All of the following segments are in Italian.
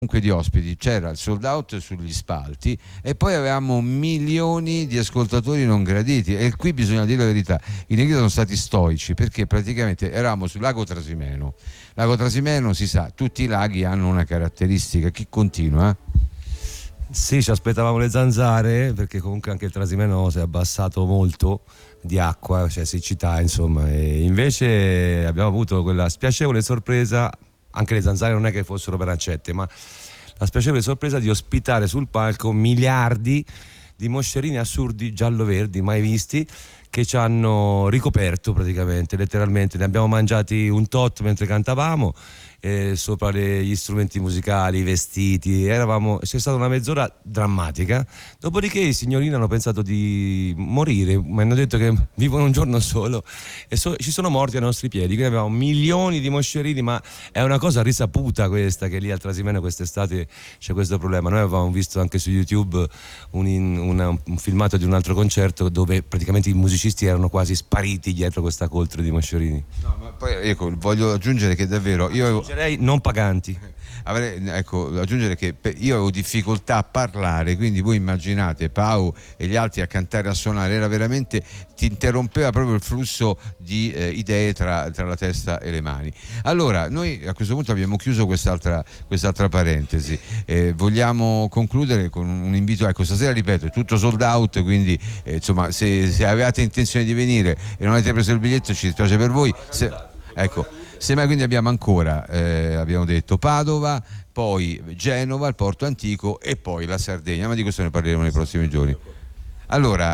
di ospiti, c'era il sold out sugli spalti e poi avevamo milioni di ascoltatori non graditi, e qui bisogna dire la verità, i Negrita sono stati stoici, perché praticamente eravamo sul lago Trasimeno. Lago Trasimeno, si sa, tutti i laghi hanno una caratteristica. Chi continua? Sì, ci aspettavamo le zanzare, perché comunque anche il Trasimeno si è abbassato molto di acqua, cioè siccità, insomma, e invece abbiamo avuto quella spiacevole sorpresa. Anche le zanzare non è che fossero perancette, ma la spiacevole sorpresa di ospitare sul palco miliardi di moscerini assurdi giallo-verdi mai visti, che ci hanno ricoperto praticamente, letteralmente. Ne abbiamo mangiati un tot mentre cantavamo, sopra gli strumenti musicali, i vestiti. C'è stata una mezz'ora drammatica, dopodiché i signorini hanno pensato di morire, mi hanno detto che vivono un giorno solo e ci sono morti ai nostri piedi. Quindi abbiamo milioni di moscerini, ma è una cosa risaputa questa, che lì al Trasimeno quest'estate c'è questo problema. Noi avevamo visto anche su YouTube un filmato di un altro concerto dove praticamente i musicisti erano quasi spariti dietro questa coltre di moscerini. No, ma poi ecco, voglio aggiungere che davvero io non paganti. Aggiungere che io avevo difficoltà a parlare, quindi voi immaginate Pau e gli altri a cantare, a suonare, era veramente, ti interrompeva proprio il flusso di idee tra la testa e le mani. Allora, noi a questo punto abbiamo chiuso quest'altra parentesi, vogliamo concludere con un invito. Ecco, stasera, ripeto, è tutto sold out, quindi insomma, se avevate intenzione di venire e non avete preso il biglietto, ci dispiace per voi. Semmai, quindi abbiamo ancora, abbiamo detto, Padova, poi Genova, il Porto Antico e poi la Sardegna, ma di questo ne parleremo nei prossimi giorni. Allora,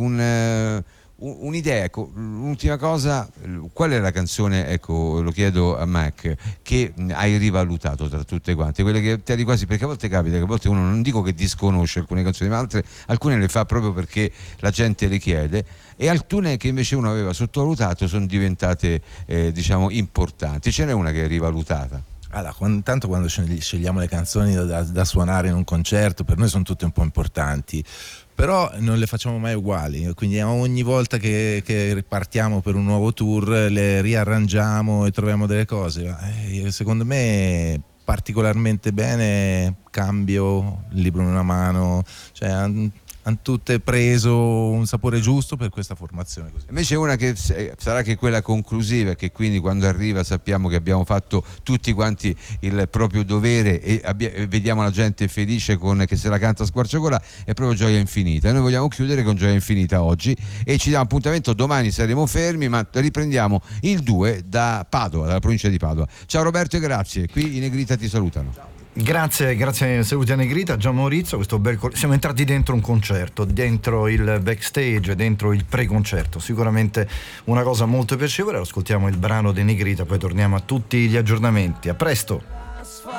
un'idea, ecco, l'ultima cosa, qual è la canzone, ecco, lo chiedo a Mac, che hai rivalutato tra tutte quante, quelle che ti eri quasi, perché a volte capita che a volte uno, non dico che disconosce alcune canzoni, ma alcune le fa proprio perché la gente le chiede, e alcune che invece uno aveva sottovalutato sono diventate diciamo importanti. Ce n'è una che è rivalutata? Allora, tanto quando scegliamo le canzoni da suonare in un concerto, per noi sono tutte un po' importanti, però non le facciamo mai uguali, quindi ogni volta che partiamo per un nuovo tour le riarrangiamo e troviamo delle cose. Secondo me particolarmente bene Cambio, Il libro in una mano, cioè hanno tutte preso un sapore giusto per questa formazione così. Invece una che sarà che quella conclusiva, che quindi quando arriva sappiamo che abbiamo fatto tutti quanti il proprio dovere e vediamo la gente felice che se la canta a squarciagola, è proprio Gioia Infinita. Noi vogliamo chiudere con Gioia Infinita oggi e ci diamo appuntamento domani, saremo fermi, ma riprendiamo il 2 da Padova, dalla provincia di Padova. Ciao Roberto e grazie, qui i Negrita ti salutano. Grazie, saluti a Negrita, Gian Maurizio. Siamo entrati dentro un concerto, dentro il backstage, dentro il pre-concerto, sicuramente una cosa molto piacevole. Ascoltiamo il brano di Negrita, poi torniamo a tutti gli aggiornamenti. A presto.